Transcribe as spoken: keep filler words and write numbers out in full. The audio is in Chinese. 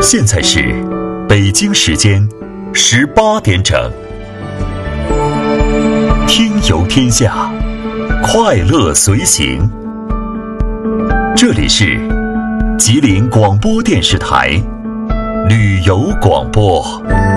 现在是北京时间十八点整，听游天下，快乐随行。这里是吉林广播电视台旅游广播。